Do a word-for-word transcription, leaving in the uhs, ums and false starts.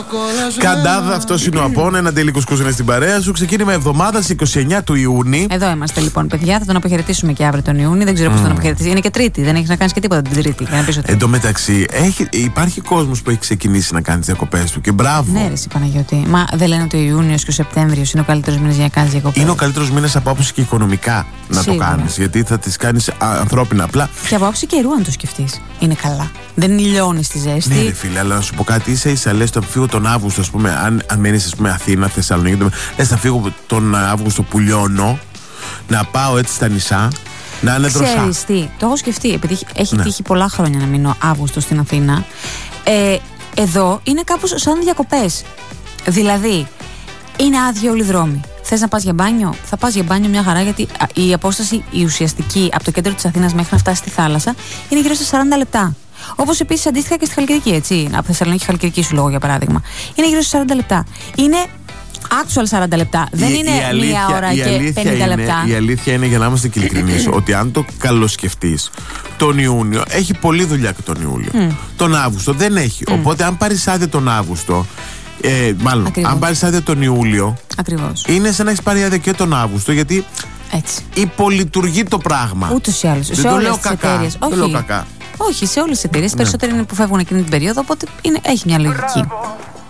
Καντάδα, αυτό είναι ο Απόν. Ένα τελικό κουζίνα στην παρέα σου. Ξεκίνημα εβδομάδα είκοσι εννέα του Ιούνιου. Εδώ είμαστε λοιπόν, παιδιά. Θα τον αποχαιρετήσουμε και αύριο τον Ιούνιο. Δεν ξέρω mm. πώ τον αποχαιρετήσει. Είναι και Τρίτη. Δεν έχει να κάνει και τίποτα την Τρίτη. Εν τω μεταξύ, έχει, υπάρχει κόσμο που έχει ξεκινήσει να κάνει τι διακοπέ του και μπράβο. Ναι, ρε, Παναγιώτη. Μα δεν λένε ότι ο Ιούνιο και ο Σεπτέμβριο είναι ο καλύτερο μήνα για να κάνει διακοπέ. Είναι ο καλύτερο μήνα από άποψη και οικονομικά να Σίγουρα. το κάνει. Γιατί θα τι κάνει ανθρώπινα απλά. Και από άποψη καιρού, αν το σκεφτεί. Είναι καλά. Δεν λιώνει στη ζέστη. Ναι, ρε φίλε, αλλά να σου πω κάτι. Ίσα ίσα λε, θα φύγω τον Αύγουστο, α πούμε, αν, αν μένει, α πούμε, Αθήνα, Θεσσαλονίκη. Λε, θα φύγω τον Αύγουστο που λιώνω, να πάω έτσι στα νησά, να είναι δροσά. Ξέρεις τι, το έχω σκεφτεί, επειδή έχει ναι. τύχει πολλά χρόνια να μείνω Αύγουστο στην Αθήνα. Ε, εδώ είναι κάπως σαν διακοπές. Δηλαδή, είναι άδειοι όλοι οι δρόμοι. Θες να πας για μπάνιο, θα πας για μπάνιο μια χαρά, γιατί η απόσταση η ουσιαστική από το κέντρο της Αθήνας μέχρι να φτάσει στη θάλασσα είναι γύρω στα σαράντα λεπτά. Όπως επίσης αντίστοιχα και στη Χαλκιδική, έτσι. Από Θεσσαλονίκη, Χαλκιδική σου λόγω για παράδειγμα. Είναι γύρω στα σαράντα λεπτά. Είναι actual σαράντα λεπτά. Δεν η, είναι η αλήθεια, μία ώρα και πενήντα είναι, λεπτά. Η αλήθεια είναι, για να είμαστε ειλικρινείς, ότι αν το καλοσκεφτείς, τον Ιούνιο έχει πολλή δουλειά και τον Ιούλιο. Mm. Τον Αύγουστο δεν έχει. Mm. Οπότε, αν πάρεις άδεια τον Αύγουστο. Ε, μάλλον, Ακριβώς. αν πάρεις άδεια τον Ιούλιο, Ακριβώς. είναι σαν να έχεις πάρει άδεια και τον Αύγουστο, γιατί έτσι. υπολειτουργεί το πράγμα. Ούτως ή άλλως. Δεν το λέω κακά. Δεν λέω κακά. Όχι, σε όλες τις εταιρείες. Ναι. Περισσότεροι είναι που φεύγουν εκείνη την περίοδο, οπότε είναι, έχει μια λογική.